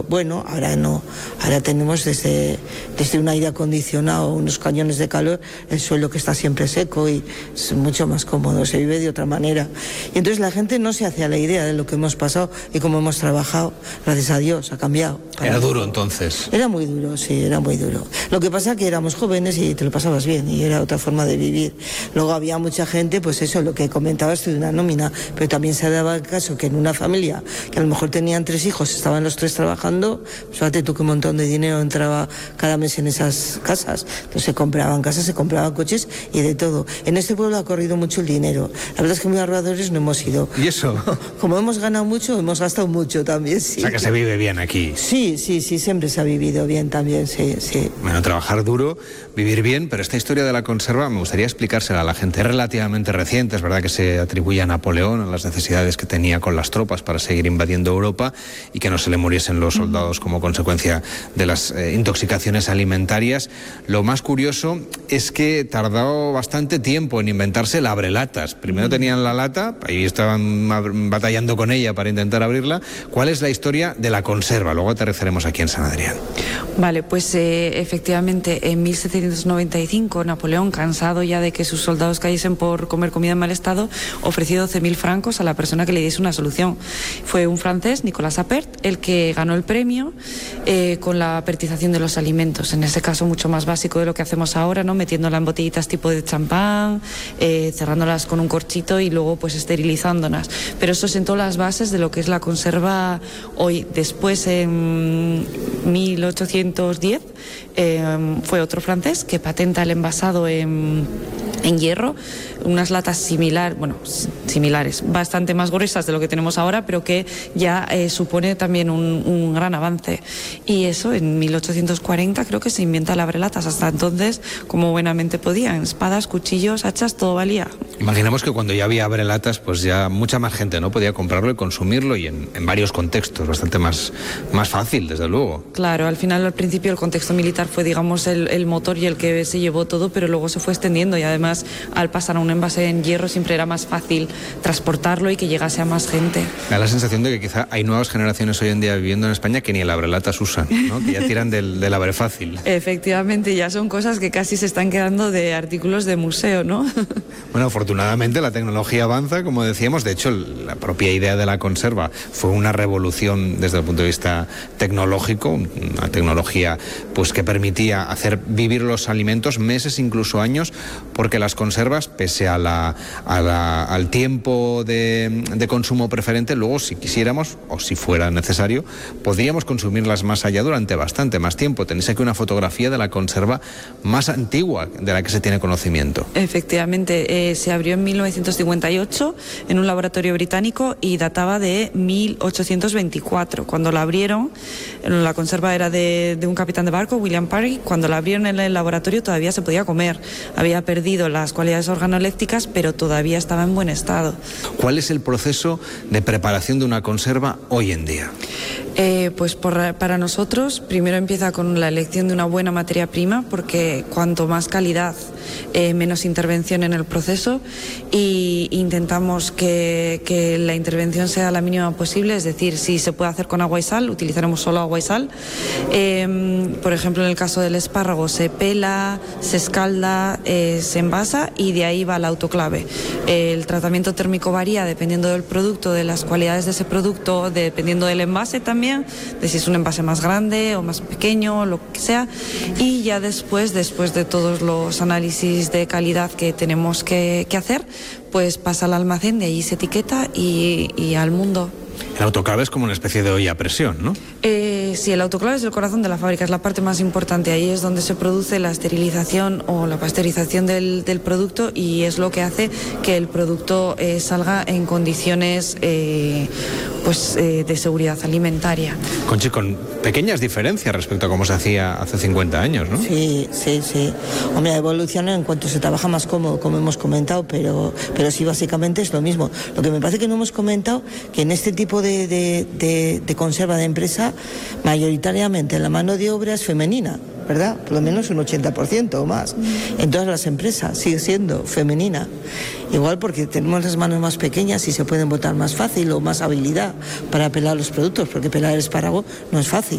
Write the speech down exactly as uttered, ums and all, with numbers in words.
bueno, ahora no, ahora tenemos desde, desde un aire acondicionado, unos cañones de calor, el suelo que está siempre seco y es mucho más cómodo, se vive de otra manera. Y entonces la gente no se hace a la idea de lo que hemos pasado y cómo hemos trabajado, gracias a Dios, ha cambiado. Era duro entonces. Era muy duro, sí, era muy duro. Lo que pasa es que éramos jóvenes y te lo pasabas bien y era otra forma de vivir. Luego había mucha gente, pues eso, lo que comentabas tú de una nómina, pero también se daba el caso que en una familia que a lo mejor tenían tres hijos, estaban los tres trabajando, pues fíjate tú qué montón de dinero entraba cada mes en esas casas. Entonces se compraban casas, se compraban coches y de todo. En este pueblo ha corrido mucho el dinero. La verdad es que muy ahorradores no hemos sido. ¿Y eso? Como hemos ganado mucho, hemos gastado mucho también, sí. O sea que se vive bien aquí. Sí, sí, sí, siempre se ha vivido bien también, sí, sí. Bueno, trabajar duro, vivir bien, pero esta historia de la conserva me gustaría explicársela a la gente. Es relativamente reciente, es verdad que se atribuye a Napoleón, a las necesidades que tenía con las tropas para seguir invadiendo Europa y que no se le muriesen los soldados como consecuencia de las eh, intoxicaciones alimentarias. Lo más curioso es que tardó bastante tiempo en inventarse la abrelatas. Primero tenían la lata, ahí estaban batallando con ella para intentar abrirla. ¿Cuál es la historia de la conserva? Luego aterrizaremos aquí en San Adrián. Vale, pues eh, efectivamente en mil setecientos noventa y cinco Napoleón, cansado ya de que sus soldados cayesen por comer comida en mal estado, ofreció doce mil francos a la persona que le diese una solución. Fue un francés, Nicolas Appert, el que ganó el premio eh, con la apertización de los alimentos, en ese caso mucho más básico de lo que hacemos ahora, ¿no? Metiéndola en botellitas tipo de champán, eh, cerrándolas con un corchito y luego pues esterilizándolas. Pero eso sentó las bases de lo que es la conserva hoy. Después, en mil ochocientos diez, eh, fue otro francés que patenta el envasado en, en hierro, unas latas similar, bueno, similares, bastante más gruesas de lo que tenemos ahora, pero que ya eh, supone también un, un gran avance. Y eso, en mil ochocientos cuarenta creo que se inventa el abrelatas. Hasta entonces, como buenamente podían, espadas, cuchillos, hachas, todo valía. Imaginamos que cuando ya había abrelatas, pues ya mucha más gente no podía comprarlo y consumirlo, y en, en varios contextos, bastante más, más fácil, desde luego. Claro, al final, al principio, el contexto militar fue, digamos, el, el motor y el que se llevó todo, pero luego se fue extendiendo y además, al pasar a un envase en hierro, siempre era más fácil transportarlo y que llegase a más gente. Me da la sensación de que quizá hay nuevas generaciones hoy en día viviendo en España que ni el abrelatas usan, ¿no? Que ya tiran del, del abre fácil. Efectivamente, ya son cosas que casi se están quedando de artículos de museo, ¿no? Bueno, afortunadamente la tecnología avanza, como decíamos. De hecho, la propia idea de la conserva fue una revolución desde el punto de vista tecnológico, una tecnología pues que permitía hacer vivir los alimentos meses, incluso años, porque las conservas, pese a la, a la, al tiempo de, de consumo preferente, luego si quisiéramos o si fuera necesario, podríamos consumirlas más allá durante bastante más tiempo. Tenéis aquí una fotografía de la conserva más antigua de la que se tiene conocimiento. Efectivamente, eh, se abrió en mil novecientos cincuenta y ocho en un laboratorio británico y databa de mil ochocientos veinticuatro. Cuando la abrieron, la conserva era de, de un capitán de barco, William Parry. Cuando la abrieron en el laboratorio todavía se podía comer. Había perdido las cualidades organolépticas, pero todavía estaba en buen estado. ¿Cuál es el proceso de preparación de una conserva hoy en día? Eh, pues por, para nosotros, primero empieza con la elección de una buena materia prima, porque cuanto más calidad, eh, menos intervención en el proceso, y intentamos que, que la intervención sea la mínima posible, es decir, si se puede hacer con agua y sal, utilizaremos solo agua y sal. Eh, por ejemplo, en el caso del espárrago, se pela, se escalda, eh, se envasa y de ahí va al autoclave. Eh, el tratamiento térmico varía dependiendo del producto, de las cualidades de ese producto, dependiendo del envase también, de si es un envase más grande o más pequeño, lo que sea, y ya después, después de todos los análisis de calidad que tenemos que, que hacer, pues pasa al almacén, de ahí se etiqueta y, y al mundo. El autoclave es como una especie de olla a presión, ¿no? Eh, sí, el autoclave es el corazón de la fábrica, es la parte más importante. Ahí es donde se produce la esterilización o la pasteurización del, del producto, y es lo que hace que el producto eh, salga en condiciones eh, pues, eh, de seguridad alimentaria. Conchi, con pequeñas diferencias respecto a cómo se hacía hace cincuenta años, ¿no? Sí, sí, sí. Hombre, evoluciona en cuanto se trabaja más cómodo, como hemos comentado, pero, pero sí, básicamente es lo mismo. Lo que me parece que no hemos comentado, que en este tipo de, de, de, de conserva de empresa, mayoritariamente la mano de obra es femenina, ¿verdad? Por lo menos un ochenta por ciento o más. En todas las empresas sigue siendo femenina. Igual porque tenemos las manos más pequeñas y se pueden botar más fácil, o más habilidad para pelar los productos, porque pelar el espárrago no es fácil.